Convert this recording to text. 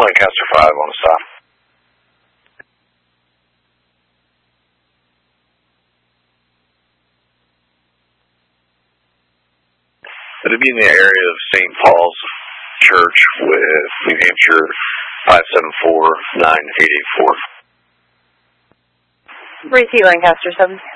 Lancaster 5 on the stop. It'll be in the area of St. Paul's Church with New Hampshire 574-9884. Receive Lancaster 7.